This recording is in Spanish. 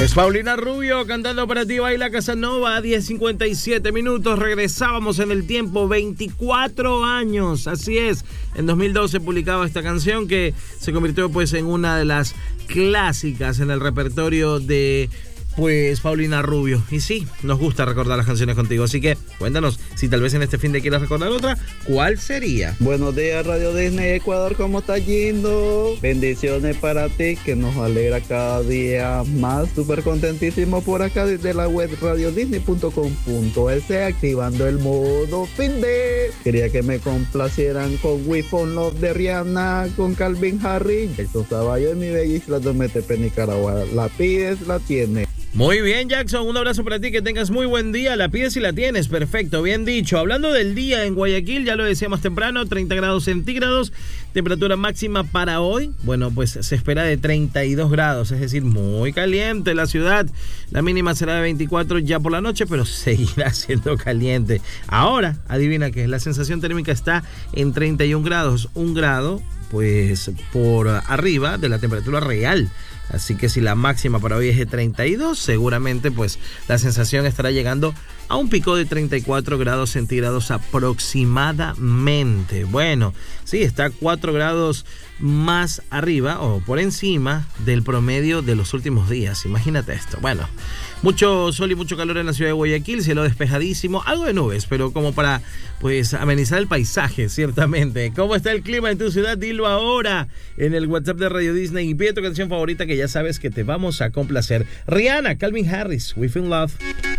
Es Paulina Rubio cantando para ti, Baila Casanova, 10:57 minutos. Regresábamos en el tiempo, 24 años, así es. En 2012 publicaba esta canción que se convirtió pues en una de las clásicas en el repertorio de pues Paulina Rubio. Y sí, nos gusta recordar las canciones contigo, así que cuéntanos si tal vez en este fin de quieras recordar otra, ¿cuál sería? Buenos días, Radio Disney Ecuador, ¿cómo está yendo? Bendiciones para ti, que nos alegra cada día más. Súper contentísimo por acá desde la web radiodisney.com.es, activando el modo fin de. Quería que me complacieran con We Found Love de Rihanna, con Calvin Harris, Jackson Zavallo y mi bella isla de Metepe, Nicaragua. La pides, la tienes. Muy bien, Jackson, un abrazo para ti, que tengas muy buen día, la pides y la tienes, perfecto, bien dicho. Hablando del día en Guayaquil, ya lo decíamos temprano, 30 grados centígrados, temperatura máxima para hoy, bueno, pues se espera de 32 grados, es decir, muy caliente la ciudad. La mínima será de 24 ya por la noche, pero seguirá siendo caliente. Ahora, adivina que la sensación térmica está en 31 grados, un grado pues por arriba de la temperatura real. Así que si la máxima para hoy es de 32, seguramente pues la sensación estará llegando a un pico de 34 grados centígrados aproximadamente. Bueno, sí, está 4 grados más arriba o por encima del promedio de los últimos días. Imagínate esto. Bueno, mucho sol y mucho calor en la ciudad de Guayaquil, cielo despejadísimo, algo de nubes, pero como para pues amenizar el paisaje, ciertamente. ¿Cómo está el clima en tu ciudad? Dilo ahora en el WhatsApp de Radio Disney y pide tu canción favorita, que ya sabes que te vamos a complacer. Rihanna, Calvin Harris, We Feel Love.